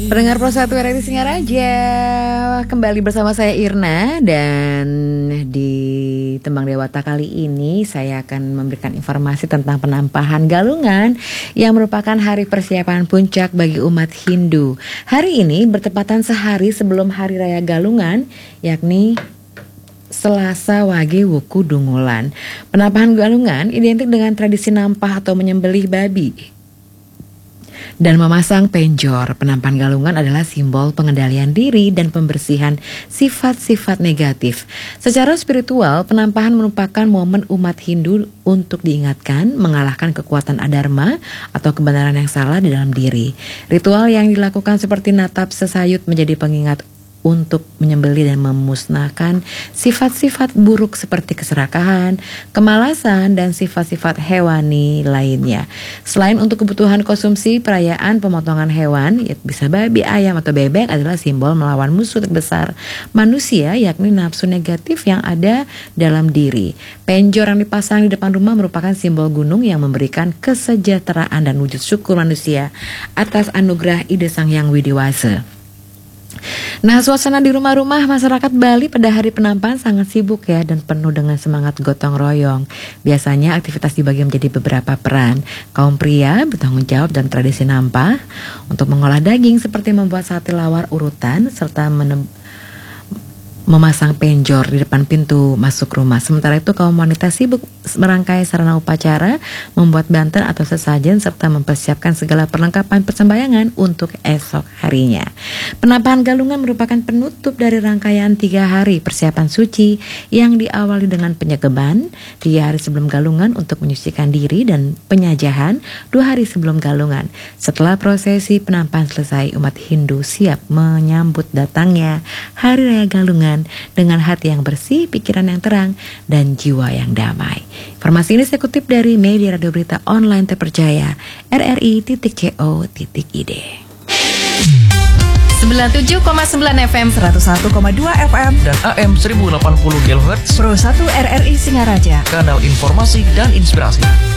Pendengar Pro 1 RRI Singaraja, kembali bersama saya Irna. Dan di Tembang Dewata kali ini saya akan memberikan informasi tentang penampahan Galungan yang merupakan hari persiapan puncak bagi umat Hindu. Hari ini bertepatan sehari sebelum Hari Raya Galungan, yakni Selasa Wage Wuku Dungulan. Penampahan Galungan identik dengan tradisi nampah atau menyembelih babi dan memasang penjor. Penampahan Galungan adalah simbol pengendalian diri dan pembersihan sifat-sifat negatif. Secara spiritual, penampahan merupakan momen umat Hindu untuk diingatkan mengalahkan kekuatan adharma atau kebenaran yang salah di dalam diri. Ritual yang dilakukan seperti natap sesayut menjadi pengingat untuk menyembelih dan memusnahkan sifat-sifat buruk seperti keserakahan, kemalasan, dan sifat-sifat hewani lainnya. Selain untuk kebutuhan konsumsi, perayaan pemotongan hewan, bisa babi, ayam, atau bebek, adalah simbol melawan musuh terbesar manusia, yakni nafsu negatif yang ada dalam diri. Penjor yang dipasang di depan rumah merupakan simbol gunung yang memberikan kesejahteraan dan wujud syukur manusia atas anugerah ide Sang Hyang Widiwasa. Nah, suasana di rumah-rumah masyarakat Bali pada hari penampahan sangat sibuk ya, dan penuh dengan semangat gotong royong. Biasanya aktivitas dibagi menjadi beberapa peran. Kaum pria bertanggung jawab dalam tradisi nampah untuk mengolah daging seperti membuat sate lawar urutan serta memasang penjor di depan pintu masuk rumah. Sementara itu kaum wanita sibuk merangkai sarana upacara, membuat banten atau sesajen, serta mempersiapkan segala perlengkapan persembahyangan untuk esok harinya. Penampahan Galungan merupakan penutup dari rangkaian 3 hari persiapan suci yang diawali dengan penyegeban 3 hari sebelum Galungan untuk menyucikan diri, dan penyajahan 2 hari sebelum Galungan. Setelah prosesi penampahan selesai, umat Hindu siap menyambut datangnya Hari Raya Galungan dengan hati yang bersih, pikiran yang terang, dan jiwa yang damai. Informasi ini saya kutip dari media radio berita online terpercaya rri.co.id. 97,9 FM, 101,2 FM, dan AM 1080 kHz Pro 1 RRI Singaraja, kanal informasi dan inspirasi.